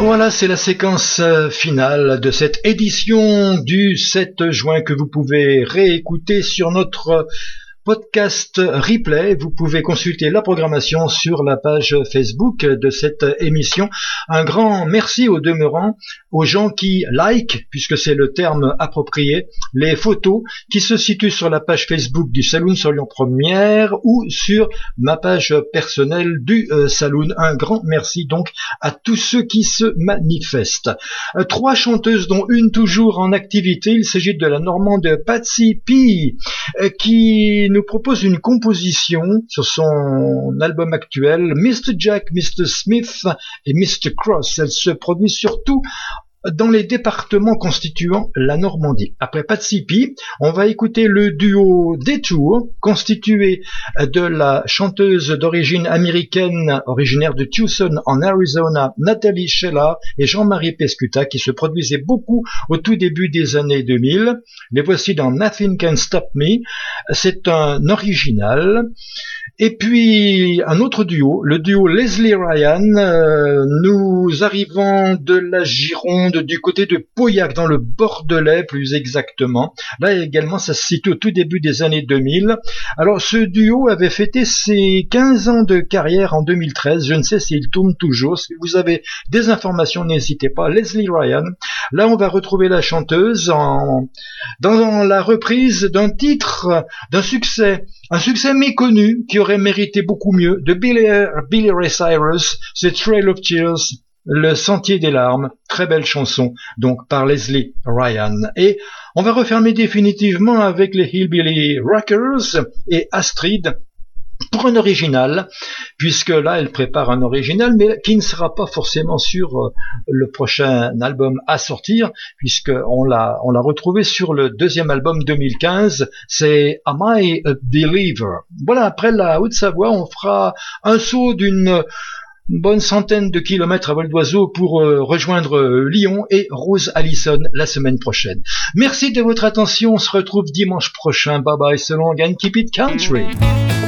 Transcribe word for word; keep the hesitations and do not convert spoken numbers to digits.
Voilà, c'est la séquence finale de cette édition du sept juin que vous pouvez réécouter sur notre podcast replay. Vous pouvez consulter la programmation sur la page Facebook de cette émission. Un grand merci au demeurant aux gens qui like, puisque c'est le terme approprié, les photos qui se situent sur la page Facebook du Saloon sur Lyon Première ou sur ma page personnelle du euh, Saloon. Un grand merci donc à tous ceux qui se manifestent. Euh, trois chanteuses dont une toujours en activité. Il s'agit de la Normande Patsy P euh, qui nous propose une composition sur son album actuel mister Jack, mister Smith et mister Cross. Elle se produit surtout dans les départements constituant la Normandie. Après Patsy P, on va écouter le duo Detour, constitué de la chanteuse d'origine américaine, originaire de Tucson en Arizona, Natalie Sheila et Jean-Marie Pescuta, qui se produisaient beaucoup au tout début des années deux mille. Les voici dans Nothing Can Stop Me. C'est un original. Et puis un autre duo, le duo Leslie Ryan. Euh, nous arrivons de la Gironde, du côté de Pauillac, dans le Bordelais plus exactement. Là également, ça se situe au tout début des années deux mille. Alors ce duo avait fêté ses quinze ans de carrière en deux mille treize. Je ne sais s'il tourne toujours. Si vous avez des informations, n'hésitez pas. Leslie Ryan. Là, on va retrouver la chanteuse en... dans la reprise d'un titre, d'un succès, un succès méconnu qui aurait mérité beaucoup mieux, de Billy, Billy Ray Cyrus, The Trail of Tears, Le Sentier des larmes. Très belle chanson, donc par Leslie Ryan. Et on va refermer définitivement avec les Hillbilly Rockers et Astrid pour un original, puisque là elle prépare un original, mais qui ne sera pas forcément sur le prochain album à sortir, puisqu'on l'a, on l'a retrouvé sur le deuxième album deux mille quinze, c'est Am I a Believer. Voilà, après la Haute-Savoie, on fera un saut d'une une bonne centaine de kilomètres à vol d'oiseau pour euh, rejoindre euh, Lyon et Rose Allison la semaine prochaine. Merci de votre attention, on se retrouve dimanche prochain. Bye bye, so long and keep it country.